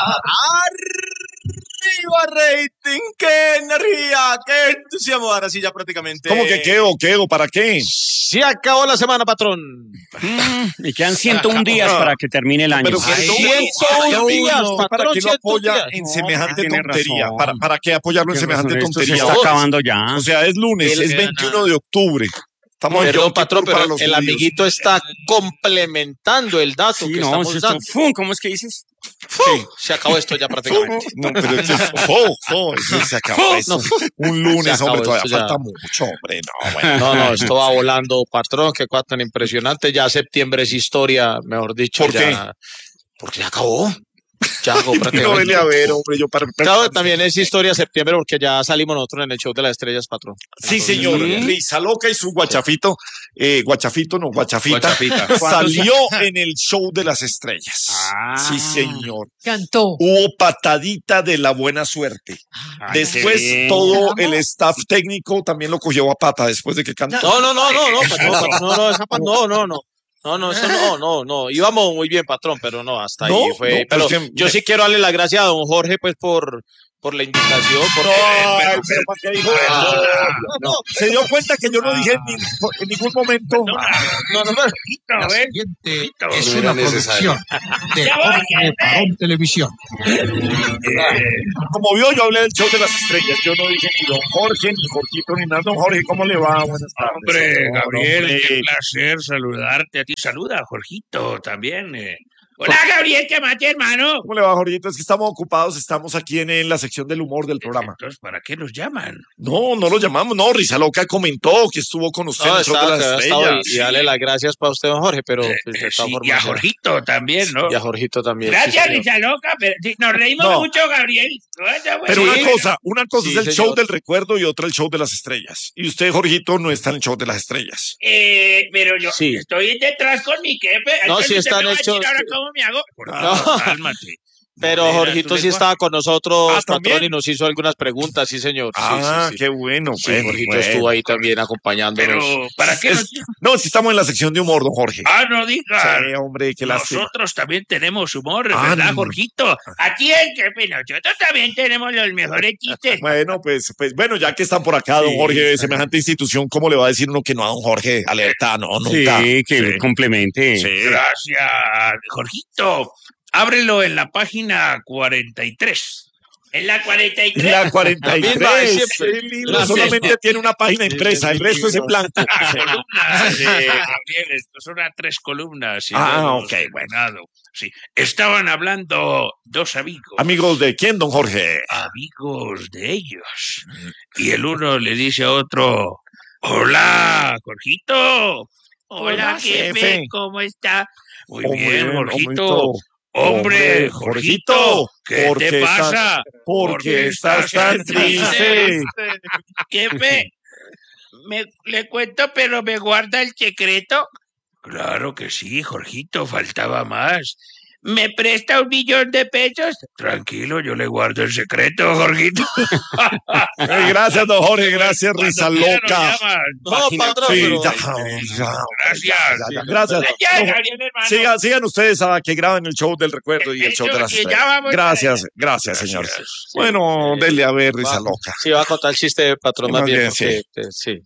¡Arriba rating! ¡Qué energía! ¡Qué entusiasmo! Ahora sí ya prácticamente... ¿Cómo que quedo? ¿Para qué? Se acabó la semana, patrón. Y quedan 101 días para que termine el año. Pero que 101 días, ¿para patrón, qué lo 101 apoya días. en No, semejante tiene tontería? razón. ¿Para qué apoyarlo en semejante Esto se tontería? está acabando ya. O sea, es lunes, es 21 de octubre. Estamos en Perdón, Yom Kippur patrón, para pero los el judíos. amiguito está complementando el dato Sí, que no, estamos esto, dando. ¿cómo es que dices? Sí, se acabó esto ya prácticamente. No, pero eso se acabó eso. Un lunes, Se acabó hombre, todavía esto ya. falta mucho, hombre. No, bueno. No, esto va volando, patrón, qué cosa tan impresionante. Ya septiembre es historia, mejor dicho. ¿Por qué? Ya, porque ya acabó. Ya acabó No, prácticamente. vele a ver, hombre, yo para... Claro, también es historia septiembre porque ya salimos nosotros en el show de las estrellas, patrón. Sí, señor. Risa Loca y su guachafito, guachafita, Guachafita. salió en el show de las estrellas. Ah. Sí, señor. Cantó. Hubo patadita de la buena suerte. Después qué bien. todo el staff técnico también lo cogió a pata después de que cantó. No, patrón, no. Íbamos muy bien, patrón, pero no, hasta ahí No, fue. no, pero es que- yo sí quiero darle las gracias a don Jorge, pues, por la invitación. Porque, Ay, pero ¿para qué dijo eso? No, se dio cuenta que yo no dije en ningún momento. La siguiente es una producción de Jorge Parón Televisión. Como vio, yo hablé del show de las estrellas. Yo no dije ni don Jorge, ni Jorgito, ni nada. Don Jorge, ¿cómo le va? Buenas tardes. Hombre, No, Gabriel, hombre. qué placer saludarte a ti. Saluda, Jorgito, también. Hola, Gabriel, ¿qué más, hermano? ¿Cómo le va, Jorgito? Es que estamos ocupados, estamos aquí en la sección del humor del programa. Entonces, ¿para qué nos llaman? No lo llamamos, no. Risa Loca comentó que estuvo con usted en el show de las estrellas. y darle las gracias para usted, don Jorge, pero pues, de todas Sí, y formas, a Jorgito también, ¿no? y a Jorgito también. Gracias, sí, señor. Risa Loca, pero sí, nos reímos No. mucho, Gabriel. Pero Sí. una cosa Sí, es el señor. show del recuerdo y otra el show de las estrellas. Y usted, Jorgito, no está en el show de las estrellas. Pero yo Sí. estoy detrás con mi jefe. No, Entonces, sí está usted en me va el a decir show. ahora cómo me hago. No. Cálmate. Pero Modera Jorgito tu sí lenguaje. estaba con nosotros, Ah, ¿también? patrón, y nos hizo algunas preguntas, sí, señor. Sí, sí. Qué bueno. Sí, bueno, Jorgito bueno. estuvo ahí también acompañándonos. Pero, ¿para qué nos... No, si estamos en la sección de humor, don Jorge. no digas. Sí, hombre, qué lástima. Nosotros también tenemos humor, Ah, ¿verdad, no. Jorgito? Aquí el jefe, nosotros también tenemos los mejores chistes. Bueno, pues bueno, ya que están por acá, don Sí, Jorge, de está semejante institución, ¿cómo le va a decir uno que no a don Jorge? Alerta, no, nunca. Sí, que complemente. Sí. Gracias, Jorgito. Ábrelo en la página 43. ¿En la 43? La 43. La misma de siempre. Qué lindo, solamente tiene una página impresa, el resto es en blanco. Columnas, Gabriel, estos son a 3 columnas. Ok, bueno. Sí. Estaban hablando dos amigos. Amigos de quién, don Jorge. Amigos de ellos. Y el uno le dice a otro, hola, Jorgito. Hola, jefe. ¿Cómo está? Muy Hombre, bien, Jorgito. hombre, Hombre, Jorgito, ¿qué ¿por te qué pasa? ¿Por qué estás tan triste? Jefe, le cuento, pero me guarda el secreto. Claro que sí, Jorgito, faltaba más. ¿Me presta 1 millón de pesos? Tranquilo, yo le guardo el secreto, Jorgito. Gracias, don Jorge, gracias, Risa Cuando quiera Loca. nos llaman. No, patrón, Sí, pero... ya. Gracias. Gracias. Gabriel, hermano. Sigan ustedes a que graben el show del recuerdo y el show de las Y ya estrellas. vamos Gracias, señor. Bueno, dele a ver, Risa Loca. Sí, va a contar el chiste de patrón más Más bien. bien, Porque,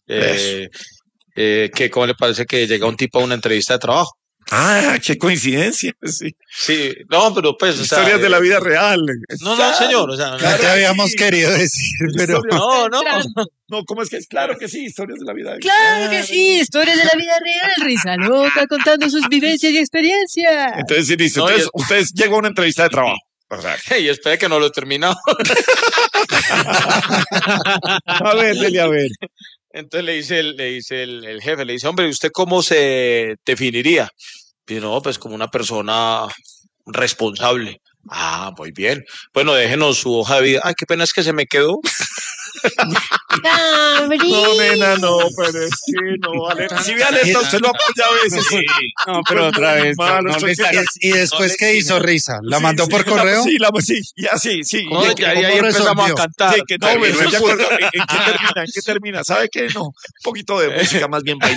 que cómo le parece que llega un tipo a una entrevista de trabajo. Qué coincidencia. Sí. Sí, no, pero pues, o sea, Historias de la vida real. No, señor, o sea, Claro te que habíamos sí. querido decir, pero no. No, ¿cómo es que es? Claro que sí, historias de la vida. Claro que sí, historias de la vida real, Risa Loca contando sus vivencias y experiencias. Entonces, sí, listo. No, Entonces, ustedes llegan a una entrevista de trabajo. ¿Verdad? Y espera que no lo he terminado. A ver, dele a ver. Entonces le dice el jefe, le dice, hombre, ¿y usted cómo se definiría? Y no, pues como una persona responsable. Muy bien. Bueno, déjenos su hoja de vida. Ay, qué pena es que se me quedó. No, nena, no, pero es que no, alerta. Si ve alerta, usted lo apoya a veces. Sí. No, pero otra vez. Malo, no estoy le saca- y después ¿qué hizo Risa? ¿La Sí, mandó sí, por correo? Sí, ya sí. No, ¿Y ya, qué- y ahí ¿cómo empezamos a resolvió? cantar. Sí, que no, Terminó pero el ya curso. ¿en qué termina? ¿En qué termina? ¿Sabe qué? No, un poquito de música más bien bailable.